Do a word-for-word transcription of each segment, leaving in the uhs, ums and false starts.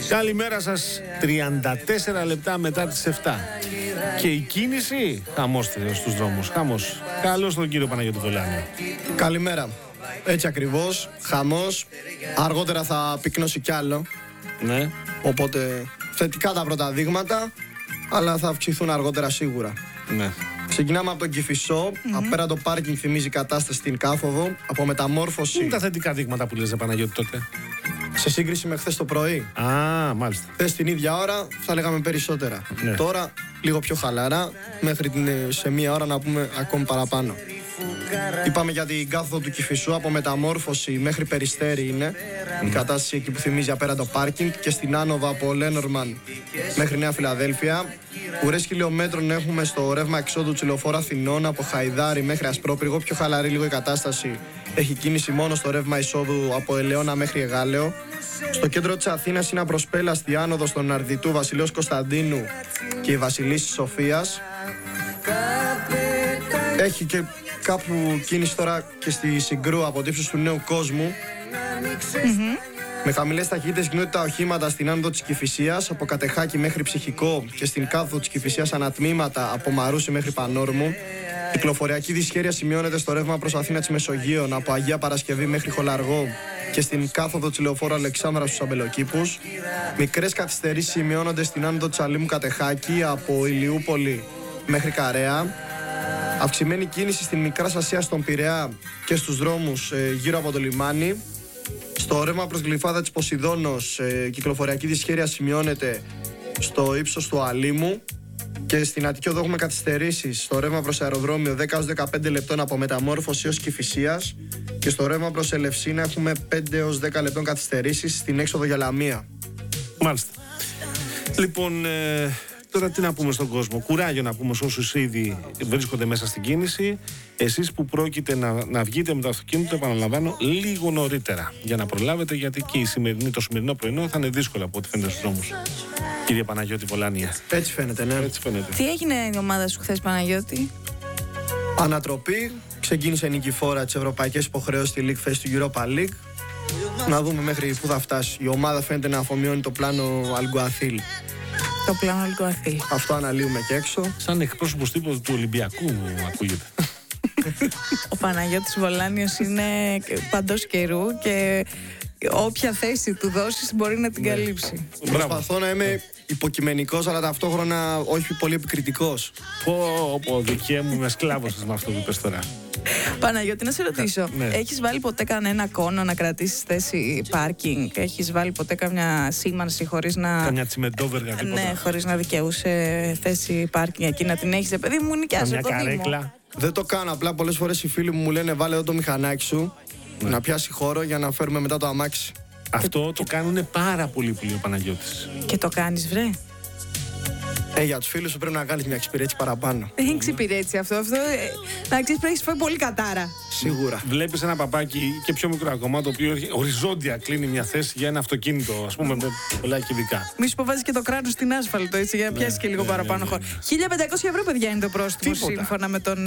Καλημέρα σας, τριάντα τέσσερα λεπτά μετά τις επτά. Και η κίνηση, χαμός στους δρόμους, χαμός. Καλώς τον κύριο Παναγιώτη Βολάνη. Καλημέρα. Έτσι ακριβώς, χαμός. Αργότερα θα πυκνώσει κι άλλο. Ναι. Οπότε θετικά τα πρώτα δείγματα, αλλά θα αυξηθούν αργότερα σίγουρα. Ναι. Ξεκινάμε από τον Κηφισό. Mm-hmm. Απέραντο πάρκινγκ θυμίζει κατάσταση στην Κάθοδο. Από μεταμόρφωση. Τι είναι τα θετικά δείγματα που λες, Παναγιώτη, τότε? Σε σύγκριση με χθες το πρωί. Α, μάλιστα. Χθες την ίδια ώρα θα λέγαμε περισσότερα. Ναι. Τώρα λίγο πιο χαλαρά. Μέχρι την, σε μία ώρα να πούμε ακόμη παραπάνω. Είπαμε για την Κάθοδο του Κηφισού. Από μεταμόρφωση μέχρι Περιστέρι είναι mm. η κατάσταση εκεί που θυμίζει απέραντο πάρκινγκ. Και στην άνοδο από Λένορμαν μέχρι Νέα Φιλαδέλφια. Ουρές χιλιόμετρων έχουμε στο ρεύμα εξόδου του Λεωφόρου Αθηνών από Χαϊδάρι μέχρι Ασπρόπυργο. Πιο χαλαρή λίγο η κατάσταση. Έχει κίνηση μόνο στο ρεύμα εισόδου από Ελαιώνα μέχρι Εγάλεο. Στο κέντρο της Αθήνας είναι απροσπέλαστη άνοδο στον Αρδιτού Βασιλέως Κωνσταντίνου και η Βασιλίσσης Σοφίας. Έχει και κάπου κίνηση τώρα και στη Συγκρού από τύψους του Νέου Κόσμου. Mm-hmm. Με χαμηλές ταχύτητες κινούνται τα οχήματα στην άνοδο της Κηφισίας από Κατεχάκη μέχρι Ψυχικό και στην κάθοδο της Κηφισίας ανατμήματα από Μαρούσι μέχρι Πανόρμου. Κυκλοφοριακή δυσχέρεια σημειώνεται στο ρεύμα προς Αθήνα της Μεσογείων από Αγία Παρασκευή μέχρι Χολαργό και στην κάθοδο της Λεωφόρου Αλεξάνδρα στους Αμπελοκήπους. Μικρές καθυστερήσεις σημειώνονται στην άνοδο της Αλήμου Κατεχάκη από Ηλιούπολη μέχρι Καρέα. Αυξημένη κίνηση στην Μικρά Ασία στον Πειραιά και στους δρόμους ε, γύρω από το λιμάνι. Στο ρεύμα προς Γλυφάδα της Ποσειδώνος ε, κυκλοφοριακή δυσχέρεια σημειώνεται στο ύψος του Αλήμου. Και στην Αττική Οδό έχουμε καθυστερήσεις στο ρεύμα προς αεροδρόμιο δέκα έως δεκαπέντε λεπτών από Μεταμόρφωση έως Κηφισίας. Και στο ρεύμα προς Ελευσίνα έχουμε πέντε έως δέκα λεπτών καθυστερήσεις στην έξοδο για Λαμία. Μάλιστα. Λοιπόν, ε, τώρα τι να πούμε στον κόσμο? Κουράγιο να πούμε σε όσους ήδη βρίσκονται μέσα στην κίνηση. Εσείς που πρόκειται να, να βγείτε με το αυτοκίνητο, επαναλαμβάνω, λίγο νωρίτερα για να προλάβετε, γιατί και η σημερινή, το σημερινό πρωινό θα είναι δύσκολο από ό,τι φαίνεται στους δρόμους. Κύριε Παναγιώτη Βολάνια. Έτσι φαίνεται, ναι. Έτσι φαίνεται. Τι έγινε η ομάδα σου χθες, Παναγιώτη? Ανατροπή. Ξεκίνησε νικηφόρα τις ευρωπαϊκές υποχρεώσεις στη League Phase του Europa League. Να δούμε μέχρι πού θα φτάσει. Η ομάδα φαίνεται να αφομοιώνει το πλάνο Αλγκουαθίλ. Το πλάνο Αλγκουαθίλ. Αυτό αναλύουμε και έξω. Σαν εκπρόσωπος τύπου του Ολυμπιακού ακούγεται. Ο Παναγιώτης Βολάνιος είναι παντός καιρού και όποια θέση του δώσεις μπορεί να την ναι. καλύψει. Προσπαθώ να είμαι υποκειμενικός, αλλά ταυτόχρονα όχι πολύ επικριτικός. Πω, πω, δικαί μου, είμαι σκλάβος με αυτό που είπες τώρα. Παναγιώτη, να σε ρωτήσω, ναι. έχεις βάλει ποτέ κανένα κόνο να κρατήσεις θέση πάρκινγκ? Έχεις βάλει ποτέ καμιά σήμανση χωρίς να... Καμιά τσιμεντόβεργα, τίποτα? Ναι, χωρίς να δικαιούσε θέση πάρκινγκ εκεί, να την έχεις, παιδί μου, νοικιάζω το Δήμο. Δεν το κάνω, απλά πολλές φορές οι φίλοι μου μου λένε βάλε εδώ το μηχανάκι σου, ναι. να πιάσει χώρο για να φέρουμε μετά το αμάξι. Αυτό το κάνουν πάρα πολύ πολύ ο Παναγιώτης. Και το κάνεις, βρε? Ε, για τους φίλους σου πρέπει να κάνεις μια εξυπηρέτηση παραπάνω. Δεν είναι εξυπηρέτηση αυτό. αυτό ε, να ξέρεις, πρέπει να έχεις φάει πολύ κατάρα. Σίγουρα. Βλέπεις ένα παπάκι και πιο μικρό ακόμα, το οποίο οριζόντια κλείνει μια θέση για ένα αυτοκίνητο, ας πούμε, με πολλά κυβικά. Μη σου υποβάζεις και το κράνος στην άσφαλτο, έτσι, για να πιάσει ναι, και λίγο ναι, παραπάνω ναι, ναι, ναι. χώρο. χίλια πεντακόσια ευρώ, παιδιά, είναι το πρόστιμο σύμφωνα με τον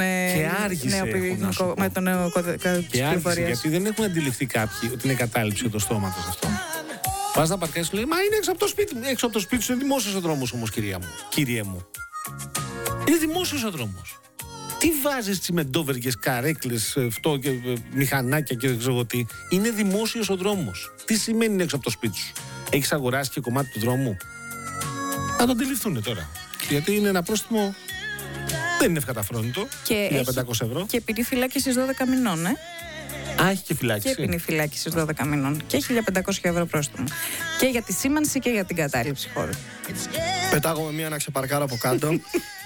νέο με τον νέο κώδικα της πληροφορίας. Γιατί δεν έχουν αντιληφθεί κάποιοι ότι είναι κατάληψη του στόματος αυτό. Πας να παρκάσεις, λέει, μα είναι έξω από το σπίτι μου. Έξω από το σπίτι σου είναι δημόσιος ο δρόμος όμως, κυρία μου. Κύριε μου. Είναι δημόσιος ο δρόμος. Τι βάζεις τσιμεντόβεργες, καρέκλες, αυτό και μηχανάκια και δεν ξέρω τι. Είναι δημόσιος ο δρόμος. Τι σημαίνει είναι έξω από το σπίτι σου? Έχεις αγοράσει και κομμάτι του δρόμου? Να το αντιληφθούν τώρα. Γιατί είναι ένα πρόστιμο. Δεν είναι ευκαταφρόνητο. χίλια πεντακόσια ευρώ. Και ποινή φυλάκισης δώδεκα μηνών, ε. Α, έχει και φυλάκιση. Και ποινή φυλάκισης δώδεκα μηνών. Και χίλια πεντακόσια ευρώ πρόστιμο. Και για τη σήμανση και για την κατάληψη χώρου. Πετάγομαι μία να ξεπαρκάρω από κάτω.